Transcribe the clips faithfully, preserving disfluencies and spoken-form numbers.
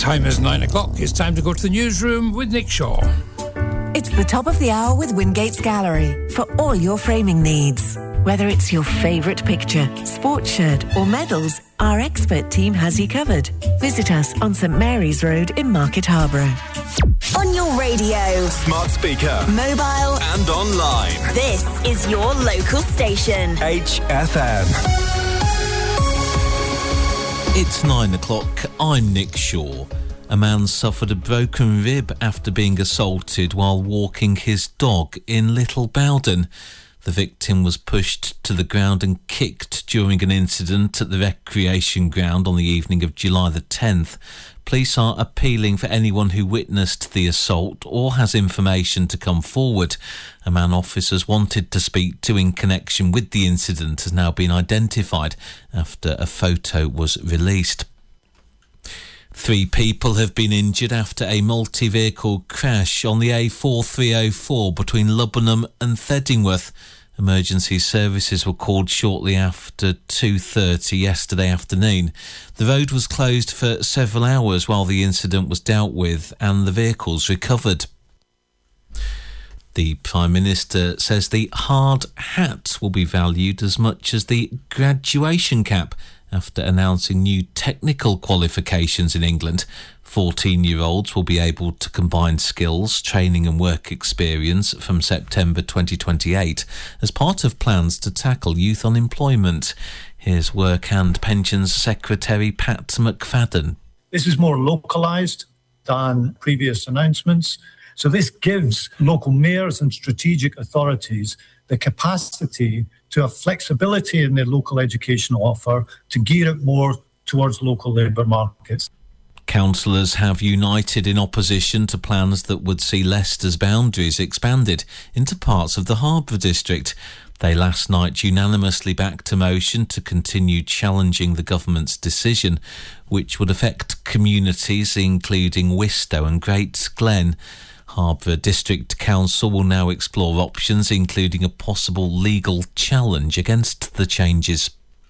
time is nine o'clock. It's time to go to the newsroom with Nick Shaw. It's the top of the hour with Wingates Gallery for all your framing needs. Whether it's your favourite picture, sports shirt or medals, our expert team has you covered. Visit us on St Mary's Road in Market Harborough. On your radio, smart speaker, mobile and online. This is your local station. H F M. It's nine o'clock. I'm Nick Shaw. A man suffered a broken rib after being assaulted while walking his dog in Little Bowden. The victim was pushed to the ground and kicked during an incident at the recreation ground on the evening of July the tenth. Police are appealing for anyone who witnessed the assault or has information to come forward. A man officers wanted to speak to in connection with the incident has now been identified after a photo was released. Three people have been injured after a multi-vehicle crash on the A four three oh four between Lubbenham and Theddingworth. Emergency services were called shortly after two thirty yesterday afternoon. The road was closed for several hours while the incident was dealt with and the vehicles recovered. The Prime Minister says the hard hat will be valued as much as the graduation cap after announcing new technical qualifications in England. fourteen-year-olds will be able to combine skills, training and work experience from September twenty twenty-eight as part of plans to tackle youth unemployment. Here's Work and Pensions Secretary Pat McFadden. This is more localised than previous announcements. So this gives local mayors and strategic authorities the capacity to have flexibility in their local educational offer to gear it more towards local labour markets. Councillors have united in opposition to plans that would see Leicester's boundaries expanded into parts of the Harborough district. They last night unanimously backed a motion to continue challenging the government's decision, which would affect communities including Wistow and Great Glen. Harborough District Council will now explore options, including a possible legal challenge against the changes.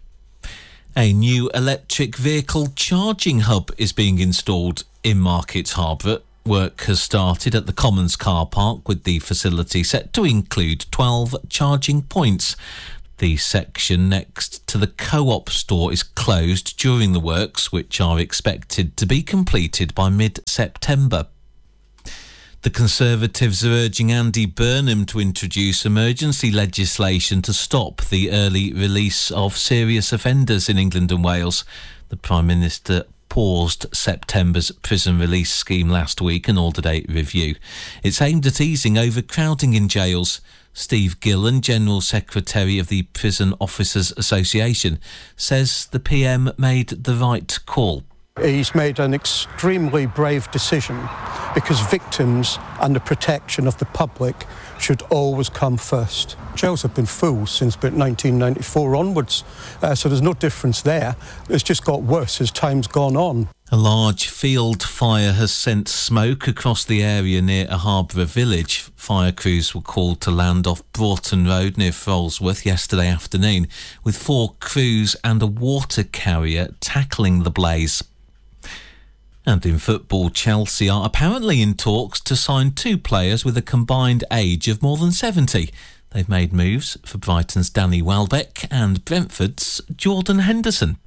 A new electric vehicle charging hub is being installed in Market Harborough. Work has started at the Commons car park, with the facility set to include twelve charging points. The section next to the Co-op store is closed during the works, which are expected to be completed by mid-September. The Conservatives are urging Andy Burnham to introduce emergency legislation to stop the early release of serious offenders in England and Wales. The Prime Minister paused September's prison release scheme last week, an all-to-date review. It's aimed at easing overcrowding in jails. Steve Gillen, General Secretary of the Prison Officers Association, says the P M made the right call. He's made an extremely brave decision because victims and the protection of the public should always come first. Jails have been full since about nineteen ninety-four onwards, uh, so there's no difference there. It's just got worse as time's gone on. A large field fire has sent smoke across the area near a Harborough village. Fire crews were called to land off Broughton Road near Frolsworth yesterday afternoon, with four crews and a water carrier tackling the blaze. And in football, Chelsea are apparently in talks to sign two players with a combined age of more than seventy. They've made moves for Brighton's Danny Welbeck and Brentford's Jordan Henderson.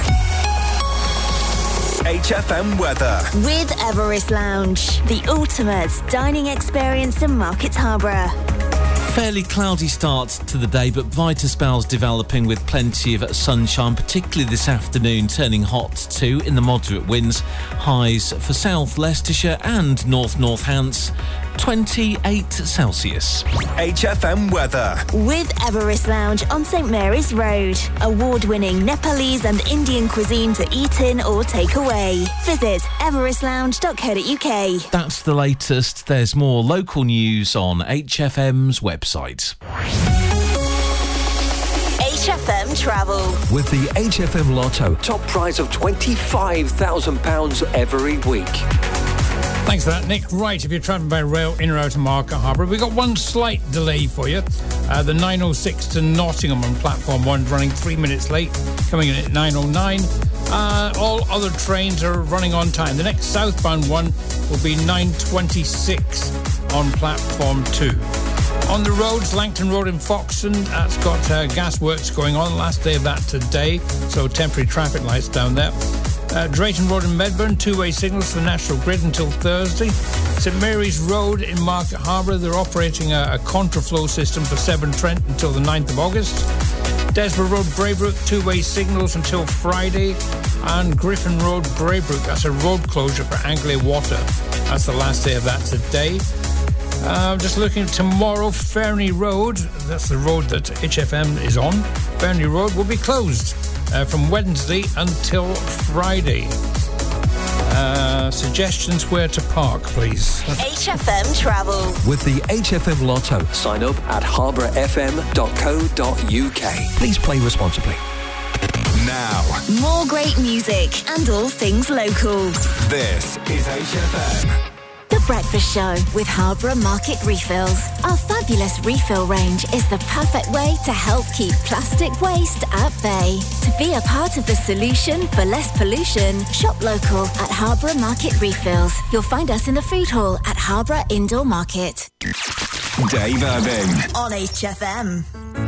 H F M weather. With Everest Lounge, the ultimate dining experience in Market Harborough. Fairly cloudy start to the day, but brighter spells developing with plenty of sunshine, particularly this afternoon, turning hot too in the moderate winds. Highs for South Leicestershire and North Northants, twenty-eight Celsius. H F M weather. With Everest Lounge on St Mary's Road. Award-winning Nepalese and Indian cuisine to eat in or take away. Visit everest lounge dot co dot uk. That's the latest. There's more local news on H F M's website. H F M Travel. With the H F M Lotto, top prize of twenty-five thousand pounds every week. Thanks for that, Nick. Right, if you're travelling by rail in or out of Market Harborough, we've got one slight delay for you. Uh, the nine oh six to Nottingham on platform one running three minutes late, coming in at nine oh nine. Uh, all other trains are running on time. The next southbound one will be nine twenty-six on platform two. On the roads, Langton Road in Foxton, that's got uh, gas works going on. Last day of that today, so temporary traffic lights down there. Uh, Drayton Road in Medburn, two-way signals for National Grid until Thursday. St Mary's Road in Market Harbour, they're operating a, a contraflow system for Severn Trent until the ninth of August. Desborough Road, Braybrook, two-way signals until Friday. And Griffin Road, Braybrook, that's a road closure for Anglia Water. That's the last day of that today. Uh, just looking at tomorrow, Fernie Road, that's the road that H F M is on. Fernie Road will be closed uh, from Wednesday until Friday. Uh, suggestions where to park, please. H F M Travel. With the H F M Lotto. Sign up at harbour f m dot co dot u k. Please play responsibly. Now, More great music and all things local. this is H F M. The Breakfast Show with Harborough Market Refills. Our fabulous refill range is the perfect way to help keep plastic waste at bay. To be a part of the solution for less pollution, shop local at Harborough Market Refills. You'll find us in the food hall at Harborough Indoor Market. Dave Irving. On H F M.